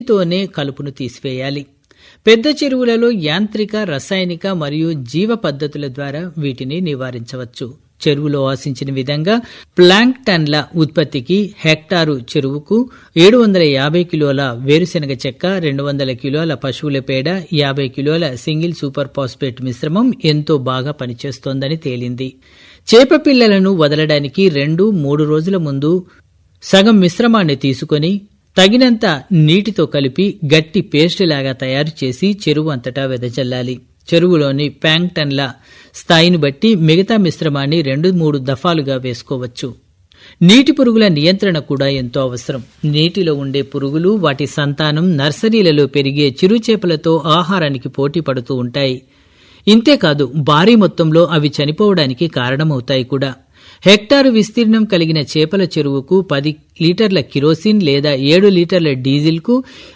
నీటితోనే కలుపును తీసివేయాలి. పెద్ద చెరువులలో యాంత్రిక, రసాయనిక మరియు జీవ పద్ధతుల ద్వారా వీటిని నివారించవచ్చు. చెరువులో ఆశించిన విధంగా ప్లాంక్టన్ల ఉత్పత్తికి హెక్టారు చెరువుకు 750 కిలోల వేరుశెనగ చెక్క, 200 కిలోల పశువుల పేడ, 50 కిలోల సింగిల్ సూపర్ ఫాస్ఫేట్ మిశ్రమం ఎంతో బాగా పనిచేస్తోందని తేలింది. చేప పిల్లలను వదలడానికి 2-3 రోజుల ముందు సగం మిశ్రమాన్ని తీసుకొని తగినంత నీటితో కలిపి గట్టి పేస్ట్ లాగా తయారు చేసి చెరువు అంతటా వెదజల్లాలి. చెరువులోని ప్లాంక్టన్ల స్థాయిని బట్టి మిగతా మిశ్రమాన్ని 2-3 దఫాలుగా వేసుకోవచ్చు. నీటి పురుగుల నియంత్రణ కూడా ఎంతో అవసరం. నీటిలో ఉండే పురుగులు, వాటి సంతానం నర్సరీలలో పెరిగే చిరుచేపలతో ఆహారానికి పోటీ పడుతూ ఉంటాయి. ఇంతేకాదు భారీ మొత్తంలో అవి చనిపోవడానికి కారణమవుతాయి కూడా. హెక్టారు విస్తీర్ణం కలిగిన చేపల చెరువుకు 10 లీటర్ల కిరోసిన్ లేదా 7 లీటర్ల డీజిల్కు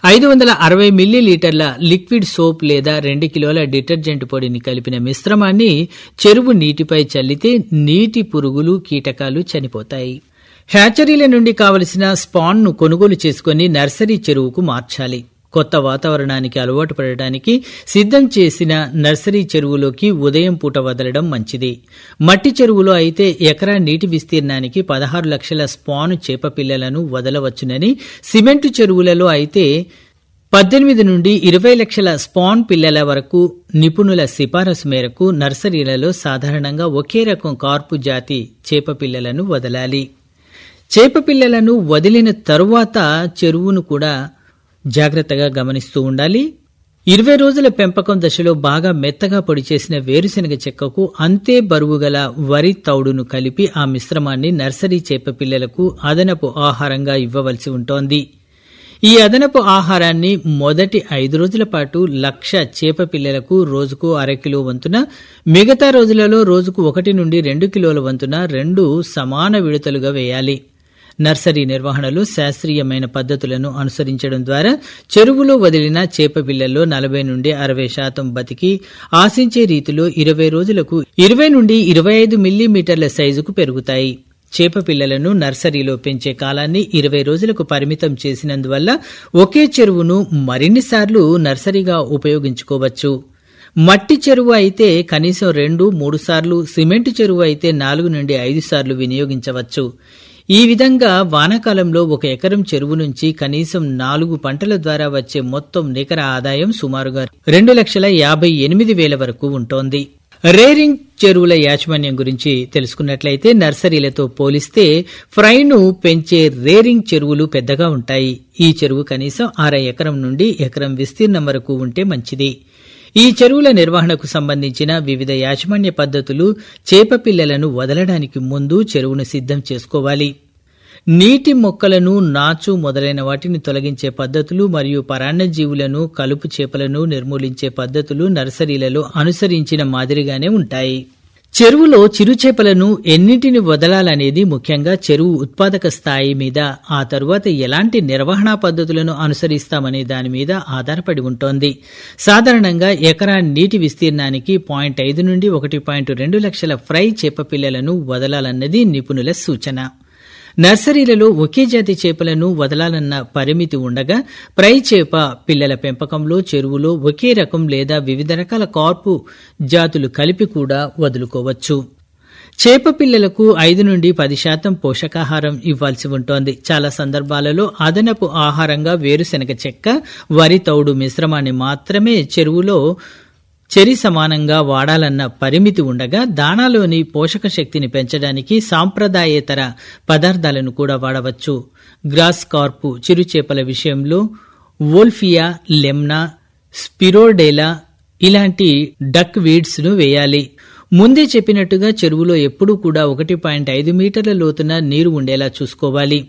560 మిల్లీలీటర్ల లిక్విడ్ సోప్ లేదా 2 కిలోల డిటర్జెంట్ పొడిని కలిపిన మిశ్రమాన్ని చెరువు నీటిపై చల్లితే నీటి పురుగులు, కీటకాలు చనిపోతాయి. హ్యాచరీల నుండి కావలసిన స్పాన్ను కొనుగోలు చేసుకుని నర్సరీ చెరువుకు మార్చాలి. కొత్త వాతావరణానికి అలవాటు పడటానికి సిద్ధం చేసిన నర్సరీ చెరువులోకి ఉదయం పూట వదలడం మంచిది. మట్టి చెరువులో అయితే ఎకరా నీటి విస్తీర్ణానికి 16 లక్షల స్పాన్ చేప పిల్లలను వదలవచ్చునని, సిమెంటు చెరువులలో అయితే 18 నుండి 20 లక్షల స్పాన్ పిల్లల వరకు నిపుణుల సిఫారసు మేరకు నర్సరీలలో సాధారణంగా ఒకే రకం కార్పు జాతి చేప పిల్లలను వదలాలి. చేప పిల్లలను వదిలిన తరువాత చెరువును కూడా జాగ్రత్తగా గమనిస్తూ ఉండాలి. 20 రోజుల పెంపకం దశలో బాగా మెత్తగా పొడి చేసిన వేరుశెనగ చెక్కకు అంతే బరువుగల వరి తౌడును కలిపి ఆ మిశ్రమాన్ని నర్సరీ చేప పిల్లలకు అదనపు ఆహారంగా ఇవ్వవలసి ఉంటోంది. ఈ అదనపు ఆహారాన్ని మొదటి 5 రోజుల పాటు 1,00,000 చేప పిల్లలకు రోజుకు అరకిలో వంతున, మిగతా రోజులలో రోజుకు 1 నుండి 2 కిలోల వంతున 2 సమాన విడతలుగా వేయాలి. నర్సరీ నిర్వహణలో శాస్త్రీయమైన పద్ధతులను అనుసరించడం ద్వారా చెరువులో వదిలిన చేప పిల్లల్లో 40 నుండి 60% బతికి ఆశించే రీతిలో 20 రోజులకు 20 నుండి 25 మిల్లీమీటర్ల సైజుకు పెరుగుతాయి. చేప పిల్లలను నర్సరీలో పెంచే కాలాన్ని 20 రోజులకు పరిమితం చేసినందువల్ల ఒకే చెరువును మరిన్నిసార్లు నర్సరీగా ఉపయోగించుకోవచ్చు. మట్టి చెరువు అయితే కనీసం 2-3 సార్లు, సిమెంటు చెరువు అయితే 4 నుండి 5 సార్లు వినియోగించవచ్చు. ఈ విధంగా వానాకాలంలో 1 ఎకరం చెరువు నుంచి కనీసం 4 పంటల ద్వారా వచ్చే మొత్తం నికర ఆదాయం సుమారుగా 2,58,000 వరకు ఉంటోంది. రేరింగ్ చెరువుల యాజమాన్యం గురించి తెలుసుకున్నట్లయితే నర్సరీలతో పోలిస్తే ఫ్రైను పెంచే రేరింగ్ చెరువులు పెద్దగా ఉంటాయి. ఈ చెరువు కనీసం 1/2 ఎకరం నుండి ఎకరం విస్తీర్ణం వరకు ఉంటే మంచిది. ఈ చెరువుల నిర్వహణకు సంబంధించిన వివిధ యాజమాన్య పద్ధతులు చేప పిల్లలను వదలడానికి ముందు చెరువును సిద్ధం చేసుకోవాలి. నీటి మొక్కలను, నాచు మొదలైన వాటిని తొలగించే పద్ధతులు మరియు పరాన్నజీవులను, కలుపు చేపలను నిర్మూలించే పద్ధతులు నర్సరీలలో అనుసరించిన మాదిరిగానే ఉంటాయి. చెరువులో చిరుచేపలను ఎన్నింటిని వదలాలనేది ముఖ్యంగా చెరువు ఉత్పాదక స్థాయి మీద, ఆ తరువాత ఎలాంటి నిర్వహణా పద్ధతులను అనుసరిస్తామనే దాని మీద ఆధారపడి ఉంటోంది. సాధారణంగా ఎకరా నీటి విస్తీర్ణానికి 0.5 నుండి 1.2 లక్షల ఫ్రై చేప పిల్లలను వదలాలన్నది నిపుణుల సూచన. నర్సరీలలో ఒకే జాతి చేపలను వదలాలన్న పరిమితి ఉండగా ఫ్రై చేప పిల్లల పెంపకంలో చెరువులో ఒకే రకం లేదా వివిధ రకాల కార్పు జాతులు కలిపి కూడా వదులుకోవచ్చు. చేప పిల్లలకు 5 నుండి 10% పోషకాహారం ఇవ్వాల్సి ఉంటోంది. చాలా సందర్భాలలో అదనపు ఆహారంగా వేరుశెనగ చెక్క, వరి తౌడు మిశ్రమాన్ని మాత్రమే చెరువులో చెరి సమానంగా వాడాలన్న పరిమితి ఉండగా దానాలోని పోషక శక్తిని పెంచడానికి సాంప్రదాయేతర పదార్థాలను కూడా వాడవచ్చు. గ్రాస్ కార్పు చిరుచేపల విషయంలో వోల్ఫియా, లెమ్నా, స్పిరోడేలా ఇలాంటి డక్ వీడ్స్ ను వేయాలి. ముందే చెప్పినట్టుగా చెరువులో ఎప్పుడూ కూడా 1.5 మీటర్ల లోతున నీరు ఉండేలా చూసుకోవాలి.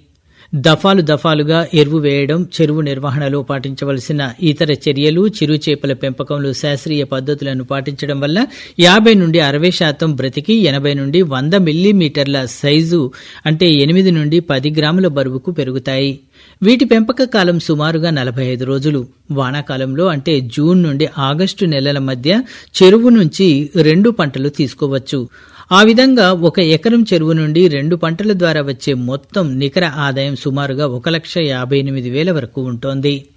దఫాలుగా ఎరువు వేయడం, చెరువు నిర్వహణలో పాటించవలసిన ఇతర చర్యలు, చిరుచేపల పెంపకంలో శాస్త్రీయ పద్ధతులను పాటించడం వల్ల 50 నుండి 60% బ్రతికి 80 నుండి 100 మిల్లీమీటర్ల సైజు అంటే 8 నుండి 10 గ్రాముల బరువుకు పెరుగుతాయి. వీటి పెంపక కాలం సుమారుగా 45 రోజులు. వానాకాలంలో అంటే జూన్ నుండి ఆగస్టు నెలల మధ్య చెరువు నుంచి 2 పంటలు తీసుకోవచ్చు. ఆ విధంగా 1 ఎకరం చెరువు నుండి 2 పంటల ద్వారా వచ్చే మొత్తం నికర ఆదాయం సుమారుగా 1,58,000 వరకు ఉంటోంది.